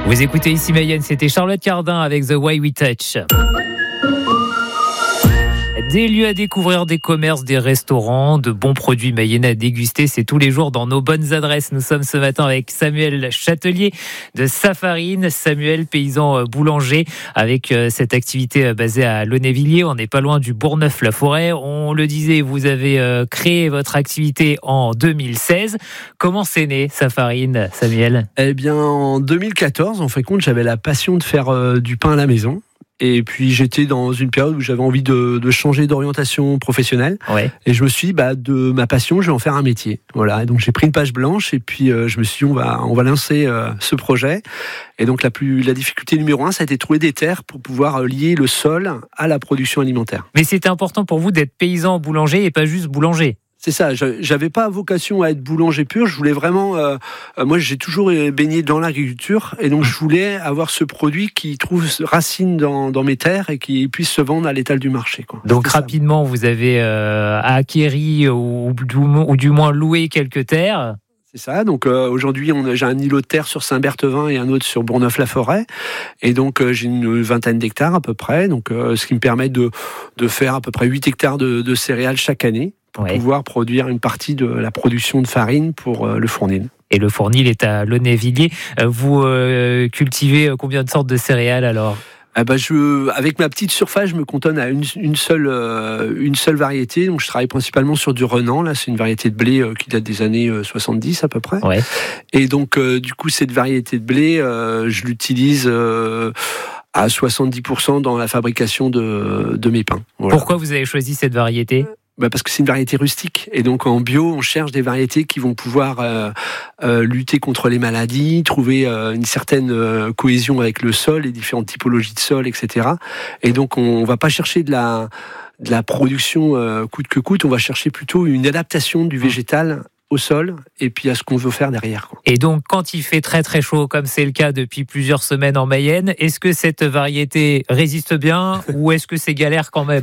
Vous écoutez ici Mayenne, c'était Charlotte Cardin avec The Way We Touch. Des lieux à découvrir, des commerces, des restaurants, de bons produits mayennais à déguster, c'est tous les jours dans nos bonnes adresses. Nous sommes ce matin avec Samuel Châtelier de Safarine. Samuel, paysan boulanger, avec cette activité basée à Launévilliers. On n'est pas loin du Bourgneuf-la-Forêt. On le disait, vous avez créé votre activité en 2016. Comment c'est né Safarine, Samuel ? Eh bien, en 2014, en fin de compte, j'avais la passion de faire du pain à la maison. Et puis j'étais dans une période où j'avais envie de changer d'orientation professionnelle. Ouais. Et je me suis dit, de ma passion, je vais en faire un métier. Voilà. Et donc j'ai pris une page blanche et puis je me suis dit, on va lancer ce projet. Et donc la difficulté numéro 1, ça a été de trouver des terres pour pouvoir lier le sol à la production alimentaire. Mais c'était important pour vous d'être paysan boulanger et pas juste boulanger. C'est ça, j'avais pas vocation à être boulanger pur, je voulais vraiment... moi j'ai toujours baigné dans l'agriculture et donc je voulais avoir ce produit qui trouve racine dans mes terres et qui puisse se vendre à l'étal du marché, quoi. Donc rapidement vous avez acquéri ou du moins loué quelques terres. C'est ça, donc aujourd'hui j'ai un îlot de terre sur Saint-Berthevin et un autre sur Bourgneuf-la-Forêt, et donc j'ai une vingtaine d'hectares à peu près, donc ce qui me permet de faire à peu près 8 hectares de céréales chaque année, pour pouvoir produire une partie de la production de farine pour le Fournil. Et le Fournil est à Launévilliers. Vous cultivez combien de sortes de céréales alors ? Avec ma petite surface, je me cantonne à une seule variété. Donc, je travaille principalement sur du Renan. Là, c'est une variété de blé qui date des années 70 à peu près. Ouais. Et donc, du coup, cette variété de blé, je l'utilise à 70% dans la fabrication de mes pains. Voilà. Pourquoi vous avez choisi cette variété ? Parce que c'est une variété rustique. Et donc, en bio, on cherche des variétés qui vont pouvoir lutter contre les maladies, trouver une certaine cohésion avec le sol, les différentes typologies de sol, etc. Et donc, on va pas chercher de la production coûte que coûte, on va chercher plutôt une adaptation du végétal au sol et puis à ce qu'on veut faire derrière, quoi. Et donc quand il fait très très chaud comme c'est le cas depuis plusieurs semaines en Mayenne, est-ce que cette variété résiste bien ou est-ce que c'est galère quand même ?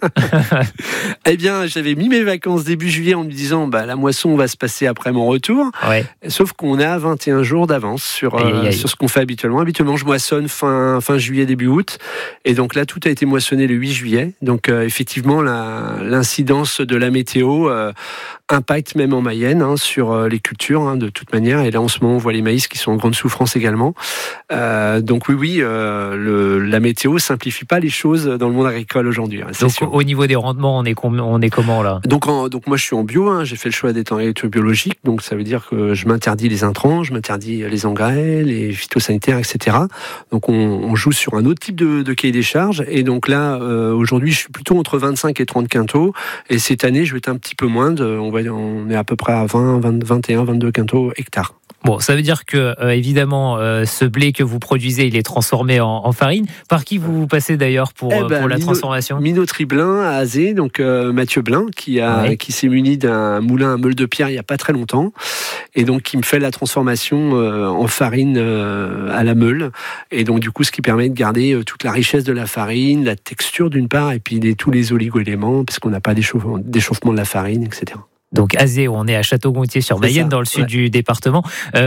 Eh bien, j'avais mis mes vacances début juillet en me disant la moisson va se passer après mon retour. Ouais. Sauf qu'on a 21 jours d'avance sur ce qu'on fait habituellement. Habituellement, je moissonne fin juillet, début août. Et donc là, tout a été moissonné le 8 juillet. Donc effectivement, l'incidence de la météo impacte même en Mayenne sur les cultures de toute manière. Et là, en ce moment, on voit les maïs qui sont en grande souffrance également. Donc oui, la météo simplifie pas les choses dans le monde agricole aujourd'hui. Donc sûr. Au niveau des rendements, on est comment là ? Donc moi, je suis en bio. J'ai fait le choix d'être en agriculture biologique. Donc ça veut dire que je m'interdis les intrants, je m'interdis les engrais, les phytosanitaires, etc. Donc on joue sur un autre type de cahier des charges. Et donc là, aujourd'hui, je suis plutôt entre 25 et 30 quintaux. Et cette année, je vais être un petit peu moins. On est à peu près à 21, 22 quintaux hectares. Bon, ça veut dire que, évidemment, ce blé que vous produisez, il est transformé en farine. Par qui vous passez d'ailleurs pour la transformation ? Minoterie Blin à Azé, donc Mathieu Blin, qui s'est muni d'un moulin à meule de pierre il n'y a pas très longtemps, et donc qui me fait la transformation en farine à la meule. Et donc du coup, ce qui permet de garder toute la richesse de la farine, la texture d'une part, et puis tous les oligo-éléments, puisqu'on n'a pas d'échauffement de la farine, etc. Donc Azé, on est à Château-Gontier sur Mayenne, dans le sud du département.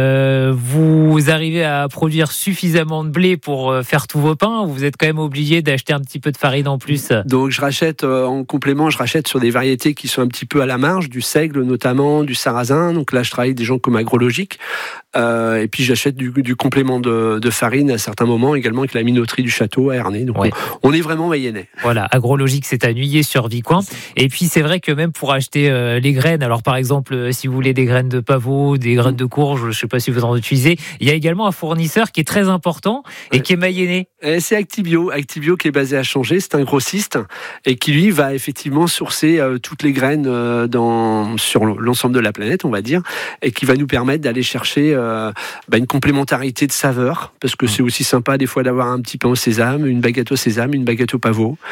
Vous arrivez à produire suffisamment de blé pour faire tous vos pains, ou vous êtes quand même obligé d'acheter un petit peu de farine en plus ? Donc je rachète en complément, sur des variétés qui sont un petit peu à la marge, du seigle notamment, du sarrasin. Donc là, je travaille avec des gens comme Agrologique. Et puis j'achète du complément de farine à certains moments, également avec la minoterie du château à Ernée. Donc on est vraiment mayennais. Voilà, Agrologique, c'est à Nuillé-sur-Vicoin. Et puis c'est vrai que même pour acheter les graines, alors par exemple, si vous voulez des graines de pavot, des graines de courge, je ne sais pas si vous en utilisez, il y a également un fournisseur qui est très important et qui est mayennais. C'est Actibio qui est basé à Changé, c'est un grossiste et qui lui va effectivement sourcer toutes les graines sur l'ensemble de la planète, on va dire, et qui va nous permettre d'aller chercher une complémentarité de saveurs, parce que c'est aussi sympa des fois d'avoir un petit pain au sésame, une baguette au sésame, une baguette au pavot.